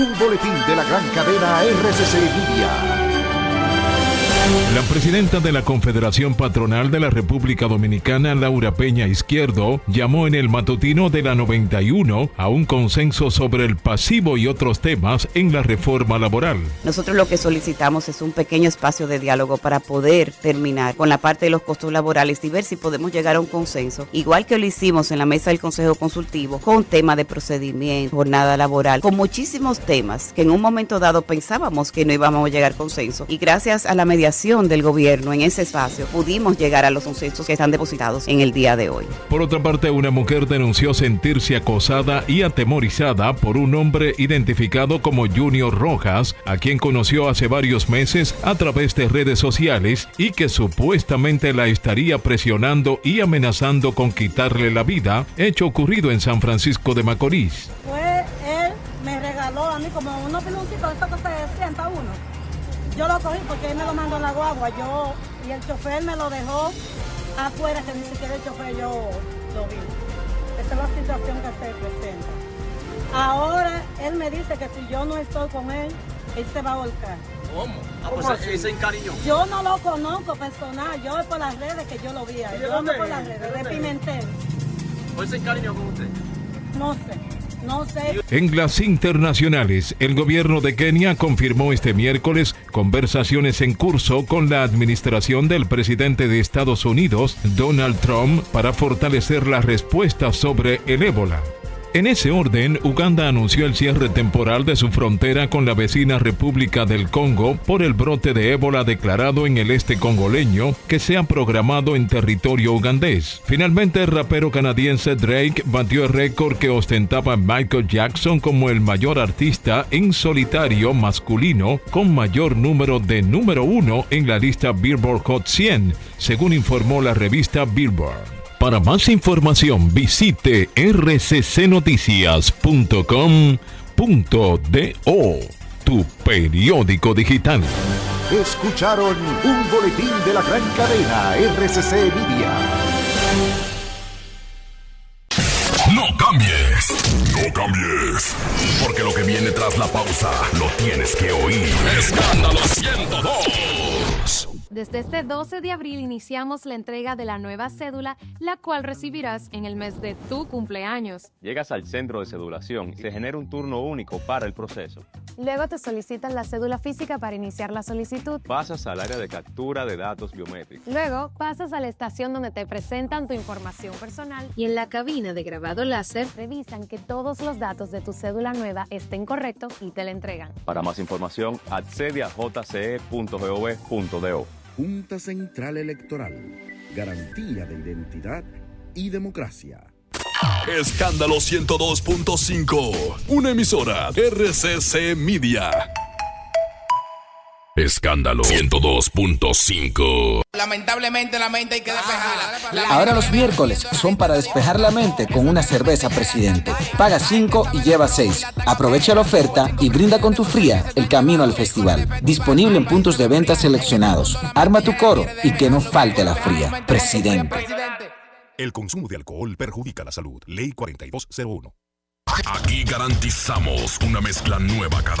Un boletín de la gran cadena RCC Media. La presidenta de la Confederación Patronal de la República Dominicana, Laura Peña Izquierdo, llamó en el matutino de la 91 a un consenso sobre el pasivo y otros temas en la reforma laboral. Nosotros lo que solicitamos es un pequeño espacio de diálogo para poder terminar con la parte de los costos laborales y ver si podemos llegar a un consenso, igual que lo hicimos en la mesa del Consejo Consultivo, con tema de procedimiento, jornada laboral, con muchísimos temas que en un momento dado pensábamos que no íbamos a llegar a consenso, y gracias a la mediación del gobierno en ese espacio pudimos llegar a los consensos que están depositados en el día de hoy. Por otra parte, una mujer denunció sentirse acosada y atemorizada por un hombre identificado como Junior Rojas, a quien conoció hace varios meses a través de redes sociales y que supuestamente la estaría presionando y amenazando con quitarle la vida, hecho ocurrido en San Francisco de Macorís. Él me regaló a mí como unos piloncitos, eso que se sienta uno. Yo lo cogí porque él me lo mandó en la guagua, y el chofer me lo dejó afuera, que ni siquiera el chofer yo lo vi. Esa es la situación que se presenta. Ahora él me dice que si yo no estoy con él se va a volcar. ¿Cómo? Pues él se encariñó. Yo no lo conozco personal, yo es por las redes que yo lo vi. Yo ando por las redes, de Pimentel. ¿Pues se encariñó con usted? No sé. En las internacionales, el gobierno de Kenia confirmó este miércoles conversaciones en curso con la administración del presidente de Estados Unidos, Donald Trump, para fortalecer la respuesta sobre el ébola. En ese orden, Uganda anunció el cierre temporal de su frontera con la vecina República del Congo por el brote de ébola declarado en el este congoleño que se ha programado en territorio ugandés. Finalmente, el rapero canadiense Drake batió el récord que ostentaba Michael Jackson como el mayor artista en solitario masculino con mayor número de número 1 en la lista Billboard Hot 100, según informó la revista Billboard. Para más información, visite rccnoticias.com.do, tu periódico digital. Escucharon un boletín de la gran cadena RCC Media. No cambies, porque lo que viene tras la pausa lo tienes que oír. Escándalo 102. Desde este 12 de abril iniciamos la entrega de la nueva cédula, la cual recibirás en el mes de tu cumpleaños. Llegas al centro de cedulación y se genera un turno único para el proceso. Luego te solicitan la cédula física para iniciar la solicitud. Pasas al área de captura de datos biométricos. Luego pasas a la estación donde te presentan tu información personal y en la cabina de grabado láser revisan que todos los datos de tu cédula nueva estén correctos y te la entregan. Para más información, accede a jce.gov.do. Junta Central Electoral, garantía de identidad y democracia. Escándalo 102.5, una emisora RCC Media. Escándalo 102.5. Lamentablemente la mente hay que despejarla. Ahora los miércoles son para despejar la mente con una cerveza Presidente. Paga 5 y lleva 6. Aprovecha la oferta y brinda con tu fría el camino al festival. Disponible en puntos de venta seleccionados. Arma tu coro y que no falte la fría. Presidente. El consumo de alcohol perjudica la salud. Ley 4201. Aquí garantizamos una mezcla nueva cada